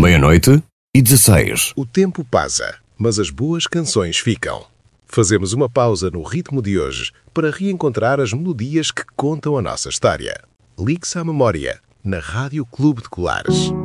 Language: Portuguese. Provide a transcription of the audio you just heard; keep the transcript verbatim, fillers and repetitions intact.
Meia-noite e dezesseis. O tempo passa, mas as boas canções ficam. Fazemos uma pausa no ritmo de hoje para reencontrar as melodias que contam a nossa história. Ligue-se à memória, na Rádio Clube de Colares.